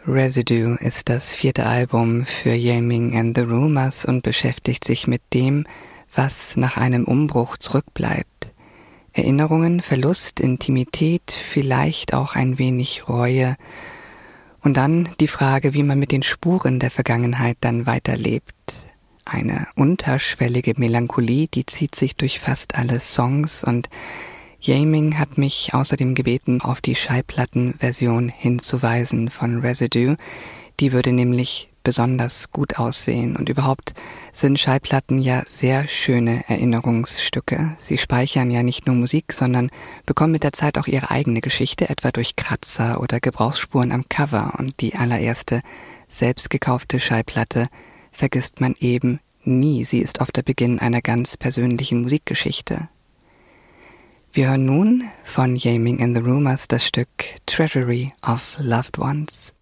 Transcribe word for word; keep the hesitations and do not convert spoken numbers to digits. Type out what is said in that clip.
Residue ist das vierte Album für Ye Ming and the Rumours und beschäftigt sich mit dem, was nach einem Umbruch zurückbleibt. Erinnerungen, Verlust, Intimität, vielleicht auch ein wenig Reue und dann die Frage, wie man mit den Spuren der Vergangenheit dann weiterlebt. Eine unterschwellige Melancholie, die zieht sich durch fast alle Songs und Ye Ming hat mich außerdem gebeten, auf die Schallplattenversion hinzuweisen von Residue. Die würde nämlich besonders gut aussehen. Und überhaupt sind Schallplatten ja sehr schöne Erinnerungsstücke. Sie speichern ja nicht nur Musik, sondern bekommen mit der Zeit auch ihre eigene Geschichte, etwa durch Kratzer oder Gebrauchsspuren am Cover. Und die allererste selbst gekaufte Schallplatte vergisst man eben nie. Sie ist oft der Beginn einer ganz persönlichen Musikgeschichte. Wir hören nun von Ye Ming and the Rumours das Stück Treasury of Loved Ones.